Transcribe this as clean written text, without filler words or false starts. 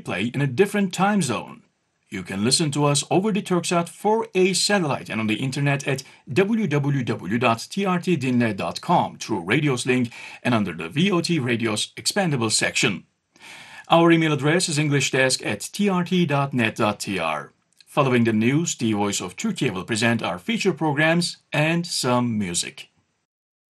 replay in a different time zone. You can listen to us over the Turksat 4A satellite and on the internet at www.trtdinle.com through Radios link and under the VOT Radios expandable section. Our email address is englishdesk@trt.net.tr. Following the news, the Voice of Turkey will present our feature programs and some music.